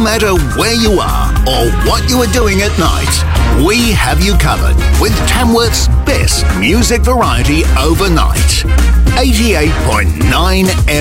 matter where you are or what you are doing at night, we have you covered with Tamworth's best music variety overnight. 88.9